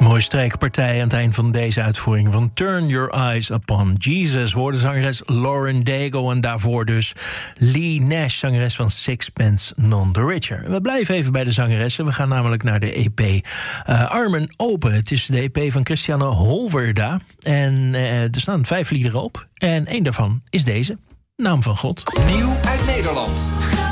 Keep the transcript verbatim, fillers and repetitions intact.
mooie strijkpartij aan het eind van deze uitvoering van Turn Your Eyes Upon Jesus. We hoorden zangeres Lauren Daigle en daarvoor dus Lee Nash, zangeres van Sixpence None the Richer. We blijven even bij de zangeressen. We gaan namelijk naar de E P uh, Armen Open. Het is de E P van Christiane Holverda. En uh, er staan vijf liederen op. En één daarvan is deze, Naam van God. Nieuw uit Nederland.